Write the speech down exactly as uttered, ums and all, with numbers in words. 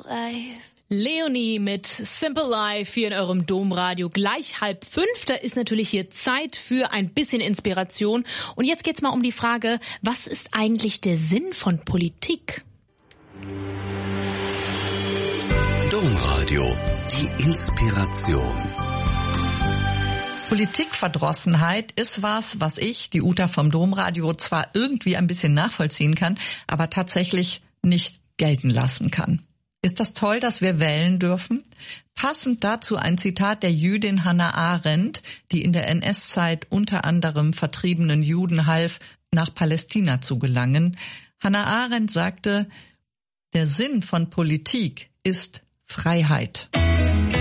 Life. Leonie mit Simple Life hier in eurem Domradio. Gleich halb fünf, da ist natürlich hier Zeit für ein bisschen Inspiration. Und jetzt geht's mal um die Frage, was ist eigentlich der Sinn von Politik? Domradio, die Inspiration. Politikverdrossenheit ist was, was ich, die Uta vom Domradio, zwar irgendwie ein bisschen nachvollziehen kann, aber tatsächlich nicht gelten lassen kann. Ist das toll, dass wir wählen dürfen? Passend dazu ein Zitat der Jüdin Hannah Arendt, die in der N S-Zeit unter anderem vertriebenen Juden half, nach Palästina zu gelangen. Hannah Arendt sagte, der Sinn von Politik ist Freiheit.